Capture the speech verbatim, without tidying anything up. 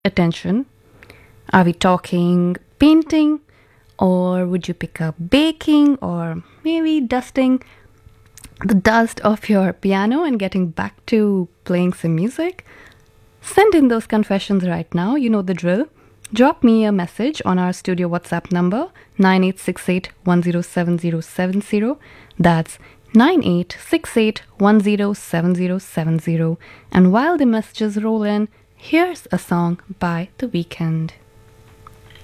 attention? Are we talking painting? Or would you pick up baking or maybe dusting the dust of your piano and getting back to playing some music? Send in those confessions right now. You know the drill. Drop me a message on our studio WhatsApp number nine eight six eight one zero seven zero seven zero. That's nine eight six eight one zero seven zero seven zero. And while the messages roll in, here's a song by The Weeknd.